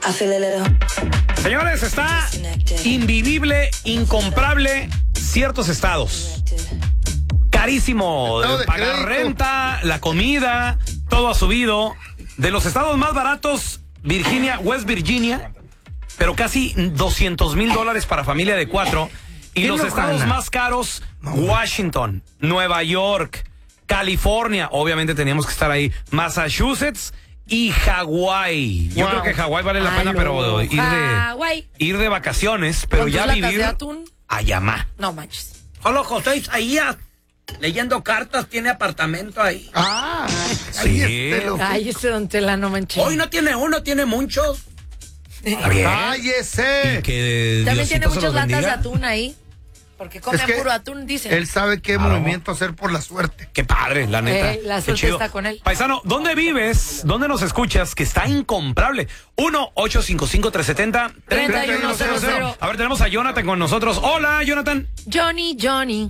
Señores, está invivible, incomprable ciertos estados. Carísimo. Pagar renta, la comida, todo ha subido. De los estados más baratos, Virginia, West Virginia, pero casi $200,000 para familia de 4. Y los estados más caros, Washington, Nueva York, California, obviamente teníamos que estar ahí, Massachusetts y Hawái. Yo creo que Hawái vale la pena, pero ir de vacaciones, pero ya vivir allá más. No manches. Solo José Isaías, leyendo cartas, tiene apartamento ahí. Sí. Ay, ese Don Tela, no manches. Hoy no tiene uno, tiene muchos. ¡Cállese! Y que también tiene Diosito se muchas los latas bendiga. de atún ahí. Porque come puro atún, dice. Él sabe qué movimiento hacer por la suerte. Qué padre, la neta. La Qué suerte chido. está con él. Paisano, ¿dónde vives? ¿Dónde nos escuchas? Que está incomparable. 1-855-370-3100. A ver, tenemos a Jonathan con nosotros. Hola, Jonathan. Johnny.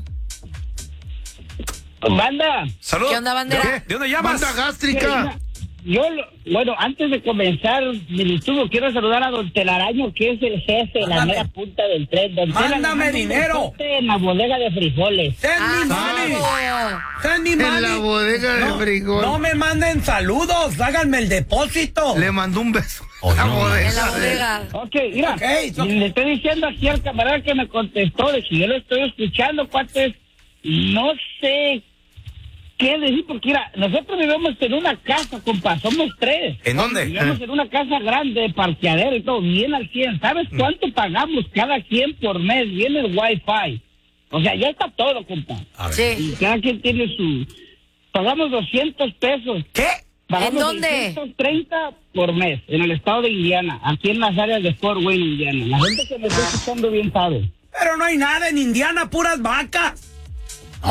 Banda. Saludos. ¿Qué onda, bandera? ¿De dónde llamas? Banda gástrica. Bueno, antes de comenzar mi estudio, quiero saludar a Don Telaraño, que es el jefe, la mera punta del tren. Don Mándame dinero. En la bodega de frijoles. Send me money. Send me money. En la bodega de frijol. No me manden saludos, háganme el depósito. Le mandó un beso. Oh, La no. bodega. En la bodega. Ok, mira, Okay, le estoy diciendo aquí al camarada que me contestó, de que yo lo estoy escuchando, cuates, no sé qué decir, porque mira, nosotros vivimos en una casa, compa, somos 3. ¿En dónde? Vivimos en una casa grande, parqueadero y todo, bien al 100. ¿Sabes cuánto pagamos cada quien por mes? Viene el Wi-Fi. O sea, ya está todo, compa. A ver. Sí. Y cada quien tiene su... Pagamos 200 pesos. ¿Qué? Pagamos ¿En dónde? 230 por mes, en el estado de Indiana, aquí en las áreas de Fort Wayne, Indiana. La gente que me está escuchando bien sabe. Pero no hay nada en Indiana, puras vacas.